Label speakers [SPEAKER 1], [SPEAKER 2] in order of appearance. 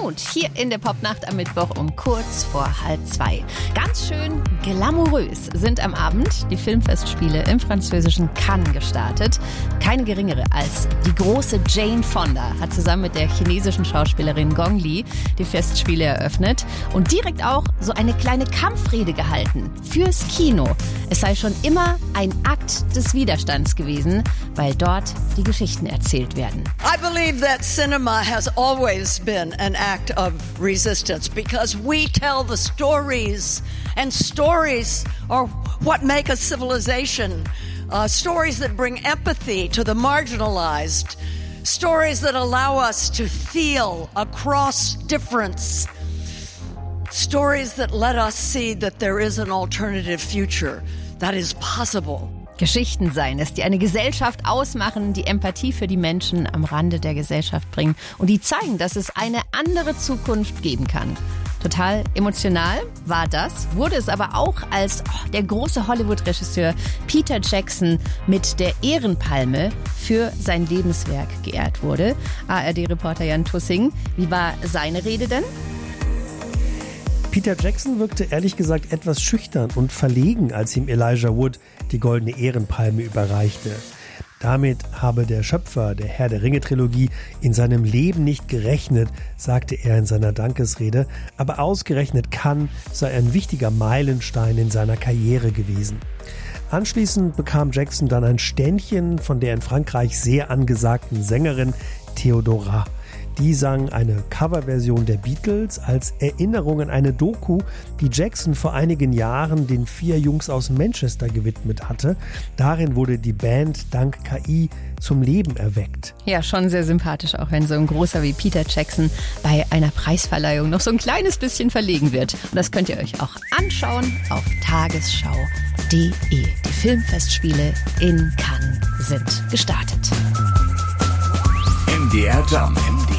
[SPEAKER 1] Mood hier in der Popnacht am Mittwoch um kurz vor 1:30. Ganz schön glamourös sind am Abend die Filmfestspiele im französischen Cannes gestartet. Keine geringere als die große Jane Fonda hat zusammen mit der chinesischen Schauspielerin Gong Li die Festspiele eröffnet und direkt auch so eine kleine Kampfrede gehalten fürs Kino. Es sei schon immer ein Akt des Widerstands gewesen, weil dort die Geschichten erzählt werden.
[SPEAKER 2] I believe that cinema has always been an act of resistance because we tell the stories, and stories are what make a civilization. Stories that bring empathy to the marginalized, stories that allow us to feel across difference, stories that let us see that there is an alternative future that is possible.
[SPEAKER 1] Geschichten seien es, die eine Gesellschaft ausmachen, die Empathie für die Menschen am Rande der Gesellschaft bringen und die zeigen, dass es eine andere Zukunft geben kann. Total emotional war das, wurde es aber auch, als der große Hollywood-Regisseur Peter Jackson mit der Ehrenpalme für sein Lebenswerk geehrt wurde. ARD-Reporter Jan Tussing, wie war seine Rede denn?
[SPEAKER 3] Peter Jackson wirkte ehrlich gesagt etwas schüchtern und verlegen, als ihm Elijah Wood die Goldene Ehrenpalme überreichte. Damit habe der Schöpfer der Herr der Ringe-Trilogie in seinem Leben nicht gerechnet, sagte er in seiner Dankesrede. Aber ausgerechnet Cannes sei ein wichtiger Meilenstein in seiner Karriere gewesen. Anschließend bekam Jackson dann ein Ständchen von der in Frankreich sehr angesagten Sängerin Theodora. Die sang eine Coverversion der Beatles als Erinnerung an eine Doku, die Jackson vor einigen Jahren den 4 Jungs aus Manchester gewidmet hatte. Darin wurde die Band dank KI zum Leben erweckt. Ja, schon sehr sympathisch, auch wenn so ein großer wie Peter Jackson bei einer Preisverleihung noch so ein kleines bisschen verlegen wird. Und das könnt ihr euch auch anschauen auf tagesschau.de. Die Filmfestspiele in Cannes sind gestartet.
[SPEAKER 4] MDR Jump.